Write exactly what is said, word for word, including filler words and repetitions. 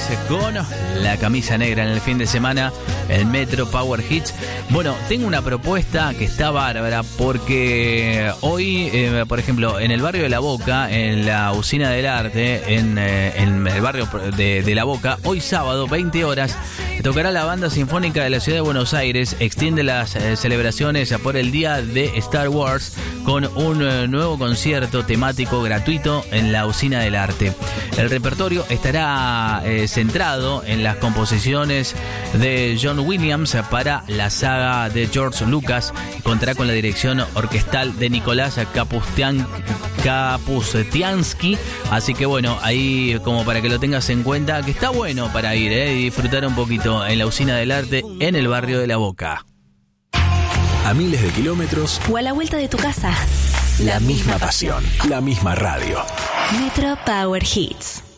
con la camisa negra en el fin de semana, el Metro Power Hits. Bueno, tengo una propuesta que está bárbara porque hoy, eh, por ejemplo, en el barrio de La Boca, en la Usina del Arte, en, eh, en el barrio de, de La Boca, hoy sábado, veinte horas, tocará la Banda Sinfónica de la Ciudad de Buenos Aires. Extiende las eh, celebraciones por el día de Star Wars con un eh, nuevo concierto temático gratuito en la Usina del Arte. El repertorio estará eh, centrado en las composiciones de John Williams para la saga de George Lucas. Contará con la dirección orquestal de Nicolás Kapustian, Kapustiansky. Así que bueno, ahí como para que lo tengas en cuenta, que está bueno para ir eh, y disfrutar un poquito en la Usina del Arte, en el barrio de La Boca. A miles de kilómetros o a la vuelta de tu casa. La misma pasión, la misma radio. Metro Power Hits.